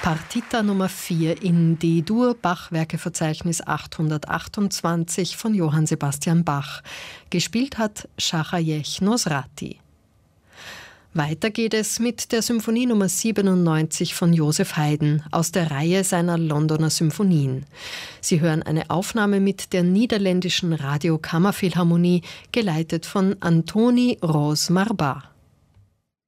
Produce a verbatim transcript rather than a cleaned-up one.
Partita Nummer vier in D-Dur, Bach-Werkeverzeichnis achthundertachtundzwanzig von Johann Sebastian Bach. Gespielt hat Shachayech Nosrati. Weiter geht es mit der Symphonie Nummer siebenundneunzig von Joseph Haydn aus der Reihe seiner Londoner Symphonien. Sie hören eine Aufnahme mit der niederländischen Radiokammerphilharmonie, geleitet von Antoni Roos Marba.